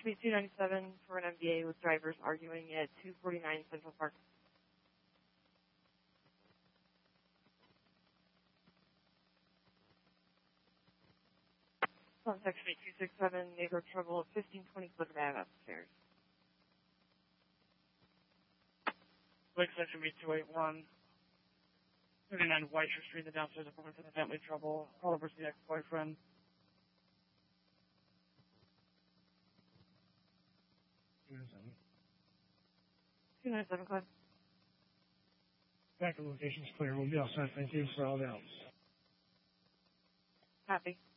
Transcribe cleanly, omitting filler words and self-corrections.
should be 297 for an MVA with drivers arguing at 249 Central Park. Contact should be 267, neighbor trouble at 1520 Clifford Ave upstairs. Lakeside should be 281. 39 Whiteshire Street, the downstairs apartment for the family trouble. Call over to the ex-boyfriend. 297, Cliff. Back to location's clear. We'll be all set. Thank you for all the help. Copy.